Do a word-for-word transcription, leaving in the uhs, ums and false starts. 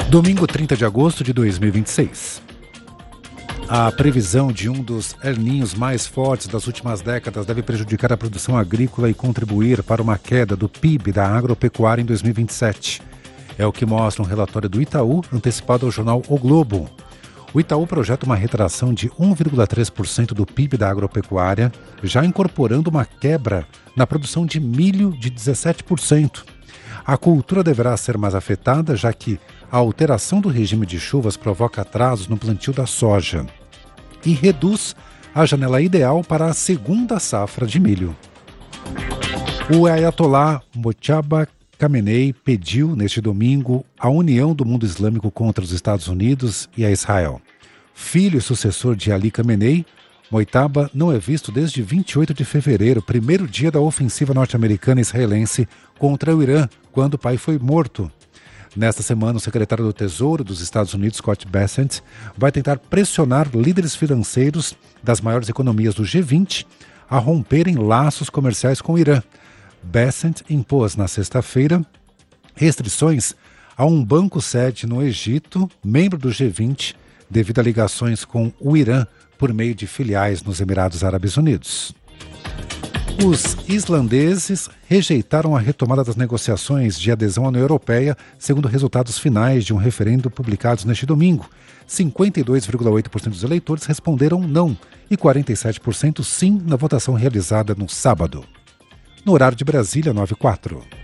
Domingo, trinta de agosto de dois mil e vinte e seis. A previsão de um dos El Niños mais fortes das últimas décadas deve prejudicar a produção agrícola e contribuir para uma queda do P I B da agropecuária em dois mil e vinte e sete. É o que mostra um relatório do Itaú, antecipado ao jornal O Globo. O Itaú projeta uma retração de um vírgula três por cento do P I B da agropecuária, já incorporando uma quebra na produção de milho de dezessete por cento. A cultura deverá ser mais afetada, já que a alteração do regime de chuvas provoca atrasos no plantio da soja e reduz a janela ideal para a segunda safra de milho. O Ayatollah Mojtaba Khamenei pediu, neste domingo, a união do mundo islâmico contra os Estados Unidos e a Israel. Filho e sucessor de Ali Khamenei, Mojtaba não é visto desde vinte e oito de fevereiro, primeiro dia da ofensiva norte-americana e israelense contra o Irã, quando o pai foi morto. Nesta semana, o secretário do Tesouro dos Estados Unidos, Scott Bessent, vai tentar pressionar líderes financeiros das maiores economias do G vinte a romperem laços comerciais com o Irã. Bessent impôs na sexta-feira restrições a um banco sede no Egito, membro do G vinte, devido a ligações com o Irã por meio de filiais nos Emirados Árabes Unidos. Os islandeses rejeitaram a retomada das negociações de adesão à União Europeia, segundo resultados finais de um referendo publicados neste domingo. cinquenta e dois vírgula oito por cento dos eleitores responderam não e quarenta e sete por cento sim na votação realizada no sábado. No horário de Brasília, nove e quatro.